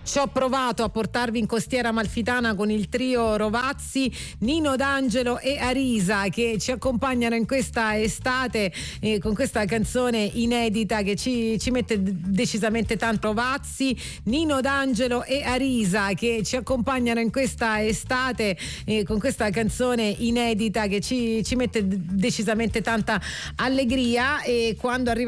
Ci ho provato a portarvi in costiera amalfitana con il trio Rovazzi, Nino D'Angelo e Arisa, che ci accompagnano in questa estate con questa canzone inedita che ci mette decisamente tanto. Rovazzi, Nino D'Angelo e Arisa, che ci accompagnano in questa estate con questa canzone inedita che ci mette decisamente tanta allegria. E quando arriva